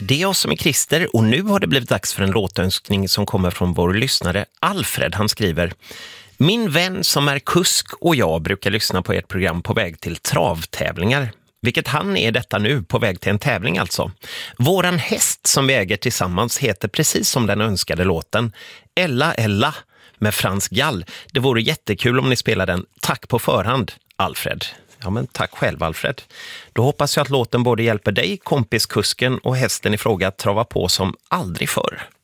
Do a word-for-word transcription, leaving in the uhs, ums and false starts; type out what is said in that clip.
Det är jag som är Christer och nu har det blivit dags för en låtönskning som kommer från vår lyssnare Alfred. Han skriver: Min vän som är kusk och jag brukar lyssna på ert program på väg till travtävlingar. Vilket han är detta nu, på väg till en tävling alltså. Våran häst som vi äger tillsammans heter precis som den önskade låten, Ella Ella med Frans Gall. Det vore jättekul om ni spelar den. Tack på förhand, Alfred. Ja, men tack själv, Alfred. Då hoppas jag att låten både hjälper dig, kompiskusken och hästen i fråga att trava på som aldrig förr.